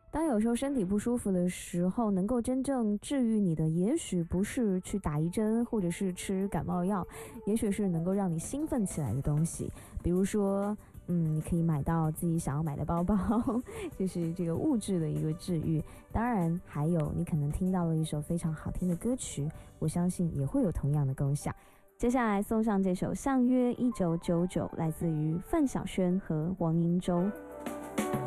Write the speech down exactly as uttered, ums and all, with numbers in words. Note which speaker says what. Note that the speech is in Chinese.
Speaker 1: 当有时候身体不舒服的时候，能够真正治愈你的，也许不是去打一针，或者是吃感冒药，也许是能够让你兴奋起来的东西。比如说，嗯，你可以买到自己想要买的包包，就是这个物质的一个治愈。当然，还有你可能听到了一首非常好听的歌曲，我相信也会有同样的功效。接下来送上这首《相约一九九九》，来自于范晓萱和王英洲。